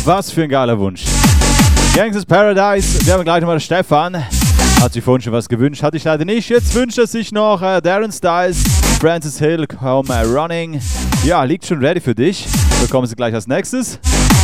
Was für ein geiler Wunsch. Gangsters Paradise, wir haben gleich nochmal Stefan. Hat sich vorhin schon was gewünscht, hatte ich leider nicht. Jetzt wünscht er sich noch Darren Styles, Francis Hill, Come Running. Ja, liegt schon ready für dich. Bekommen Sie gleich als nächstes.